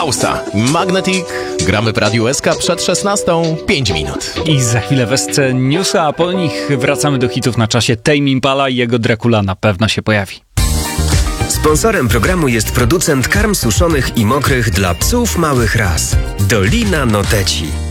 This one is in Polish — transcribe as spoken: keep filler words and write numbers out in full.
Hausa, Magnetic, gramy w Radiu S K przed szesnastą, pięć minut. I za chwilę wesce newsa, a po nich wracamy do hitów na czasie. Tame Impala i jego Dracula na pewno się pojawi. Sponsorem programu jest producent karm suszonych i mokrych dla psów małych ras. Dolina Noteci.